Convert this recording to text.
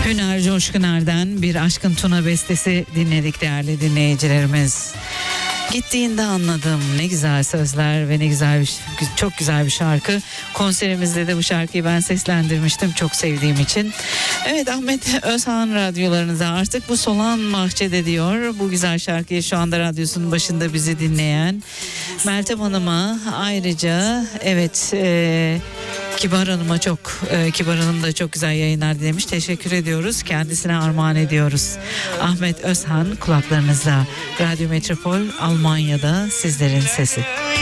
Hüner Coşkuner'den bir Aşkın Tuna bestesi dinledik değerli dinleyicilerimiz. Gittiğinde anladım, ne güzel sözler ve ne güzel çok güzel bir şarkı. Konserimizde de bu şarkıyı ben seslendirmiştim çok sevdiğim için. Evet, Ahmet Özhan radyolarınıza artık bu solan bahçede diyor. Bu güzel şarkıyı şu anda radyosunun başında bizi dinleyen Meltem Hanım'a ayrıca Kibar Hanım'a Kibar Hanım da çok güzel yayınlar dilemiş. Teşekkür ediyoruz. Kendisine armağan ediyoruz. Ahmet Özhan kulaklarınızda. Radyo Metropol Almanya'da sizlerin sesi.